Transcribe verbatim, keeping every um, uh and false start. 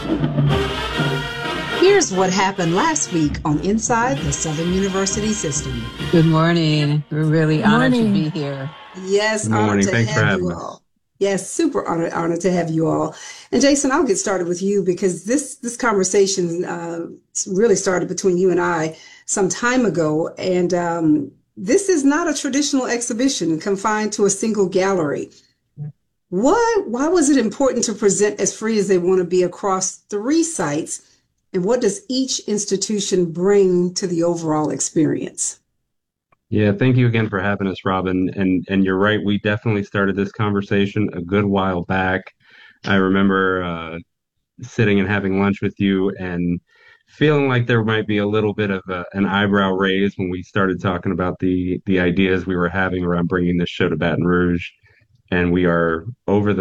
Here's what happened last week on Inside the Southern University System. Good morning. We're really Good honored to morning. be here. Yes, Good honored morning. to Thanks for have having you us. all. Yes, super honored, honored to have you all. And Jason, I'll get started with you because this this conversation uh, really started between you and I some time ago. And um, this is not a traditional exhibition confined to a single gallery. Why why was it important to present as free as they want to be across three sites? And what does each institution bring to the overall experience? Yeah, thank you again for having us, Robin. And and you're right, we definitely started this conversation a good while back. I remember uh, sitting and having lunch with you and feeling like there might be a little bit of a, an eyebrow raise when we started talking about the the ideas we were having around bringing this show to Baton Rouge. And we are over the